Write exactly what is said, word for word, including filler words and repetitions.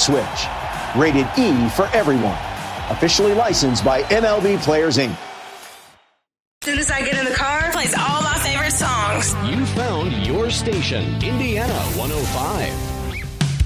Switch. Rated E for everyone. Officially licensed by M L B Players, Incorporated. As soon as I get in the car, it plays all my favorite songs. You found your station, Indiana one oh five.